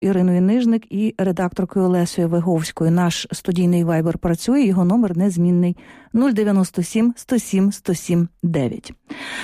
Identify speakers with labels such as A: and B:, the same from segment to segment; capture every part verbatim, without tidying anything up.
A: Іриною Нижник і редакторкою Лесею Виговською. Наш студійний вайбер працює, його номер незмінний нуль дев'яносто сім сто сім сто сім дев'ять.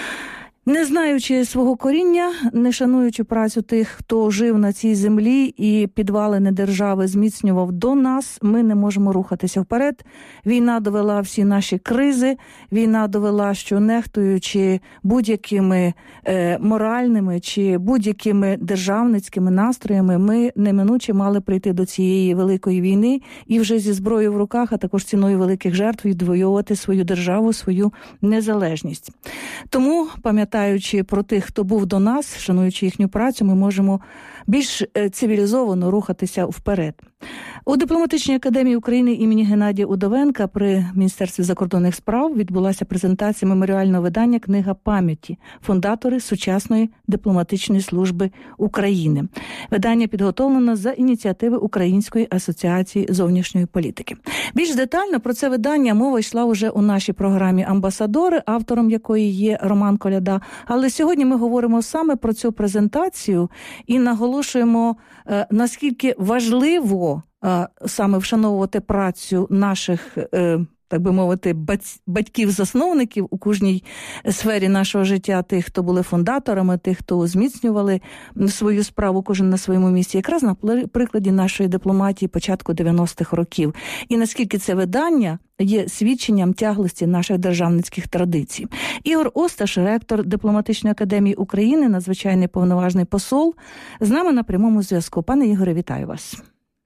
A: Не знаючи свого коріння, не шануючи працю тих, хто жив на цій землі і підвалини держави зміцнював до нас, ми не можемо рухатися вперед. Війна довела всі наші кризи, війна довела, що нехтуючи будь-якими е, моральними чи будь-якими державницькими настроями, ми неминуче мали прийти до цієї великої війни і вже зі зброєю в руках, а також ціною великих жертв відвоювати свою державу, свою незалежність. Тому, пам'ятаючи про тих, хто був до нас, шануючи їхню працю, ми можемо більш цивілізовано рухатися вперед. У Дипломатичній академії України імені Геннадія Удовенка при Міністерстві закордонних справ відбулася презентація меморіального видання «Книга пам'яті. Фундатори сучасної дипломатичної служби України». Видання підготовлено за ініціативи Української асоціації зовнішньої політики. Більш детально про це видання мова йшла уже у нашій програмі «Амбасадори», автором якої є Роман Коляда. Але сьогодні ми говоримо саме про цю презентацію і наголошуємо, наскільки важливо саме вшановувати працю наших, так би мовити, батьків-засновників у кожній сфері нашого життя, тих, хто були фундаторами, тих, хто зміцнювали свою справу, кожен на своєму місці, якраз на прикладі нашої дипломатії початку дев'яностих років. І наскільки це видання є свідченням тяглості наших державницьких традицій. Ігор Осташ, ректор Дипломатичної академії України, надзвичайний повноважний посол, з нами на прямому зв'язку. Пане Ігоре, вітаю вас.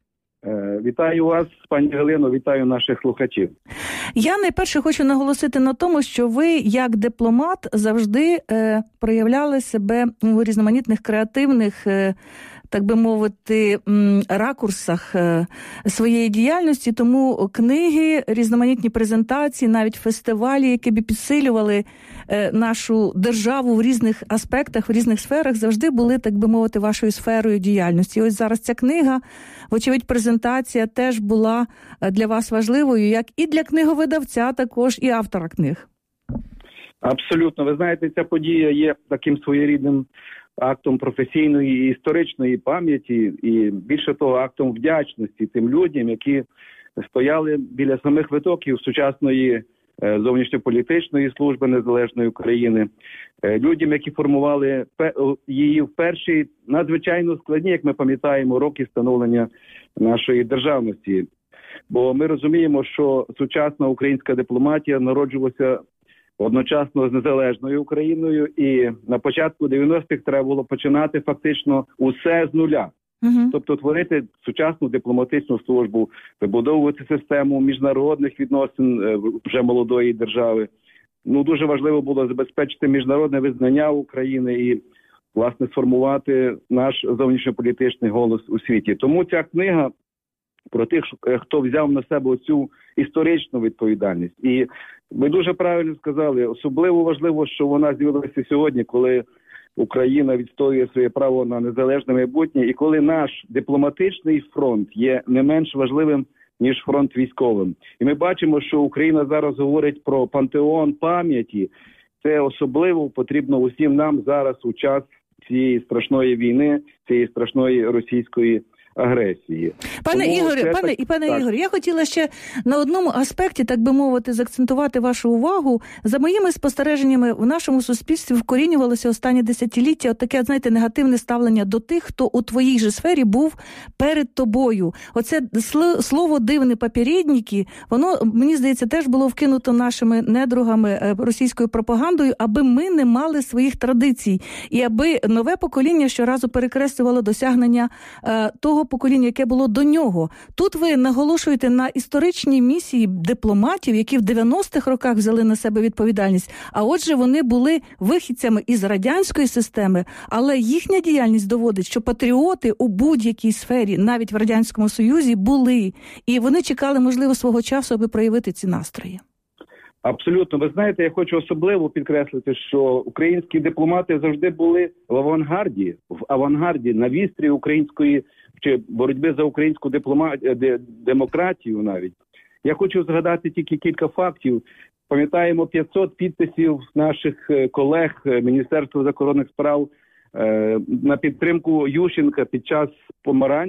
B: Вітаю вас, пані Галино, вітаю наших слухачів.
A: Я найперше хочу наголосити на тому, що ви, як дипломат, завжди е, проявляли себе у різноманітних креативних, е, так би мовити, ракурсах своєї діяльності, тому книги, різноманітні презентації, навіть фестивалі, які б підсилювали нашу державу в різних аспектах, в різних сферах, завжди були, так би мовити, вашою сферою діяльності. І ось зараз ця книга, вочевидь, презентація теж була для вас важливою, як і для книговидавця, також і автора книг.
B: Абсолютно. Ви знаєте, ця подія є таким своєрідним актом професійної і історичної пам'яті, і більше того, актом вдячності тим людям, які стояли біля самих витоків сучасної зовнішньополітичної служби незалежної України, людям, які формували її в перші надзвичайно складні, як ми пам'ятаємо, роки становлення нашої державності. Бо ми розуміємо, що сучасна українська дипломатія народжувалася одночасно з незалежною Україною, і на початку дев'яностих треба було починати фактично усе з нуля. Uh-huh. Тобто творити сучасну дипломатичну службу, вибудовувати систему міжнародних відносин вже молодої держави. Ну, дуже важливо було забезпечити міжнародне визнання України і, власне, сформувати наш зовнішньополітичний голос у світі. Тому ця книга про тих, хто взяв на себе цю історичну відповідальність. І ви дуже правильно сказали, особливо важливо, що вона з'явилася сьогодні, коли Україна відстоює своє право на незалежне майбутнє, і коли наш дипломатичний фронт є не менш важливим, ніж фронт військовим. І ми бачимо, що Україна зараз говорить про пантеон пам'яті. Це особливо потрібно усім нам зараз у час цієї страшної війни, цієї страшної російської агресії.
A: Пане
B: Тому
A: Ігорі, пане
B: так,
A: і пане
B: так.
A: Ігорі, я хотіла ще на одному аспекті, так би мовити, заакцентувати вашу увагу. За моїми спостереженнями, в нашому суспільстві вкорінювалося останні десятиліття от таке, знаєте, негативне ставлення до тих, хто у твоїй же сфері був перед тобою. Оце слово дивне «попередники», воно, мені здається, теж було вкинуто нашими недругами російською пропагандою, аби ми не мали своїх традицій і аби нове покоління щоразу перекреслювало досягнення е, того покоління, яке було до нього. Тут ви наголошуєте на історичній місії дипломатів, які в дев'яностих роках взяли на себе відповідальність. А отже, вони були вихідцями із радянської системи, але їхня діяльність доводить, що патріоти у будь-якій сфері, навіть в Радянському Союзі, були. І вони чекали, можливо, свого часу, аби проявити ці настрої.
B: Абсолютно. Ви знаєте, я хочу особливо підкреслити, що українські дипломати завжди були в авангарді, в авангарді, на вістрі української чи боротьби за українську дипломатію, демократію навіть. Я хочу згадати тільки кілька фактів. Пам'ятаємо п'ятсот підписів наших колег Міністерства закордонних справ на підтримку Ющенка під час помаранчі.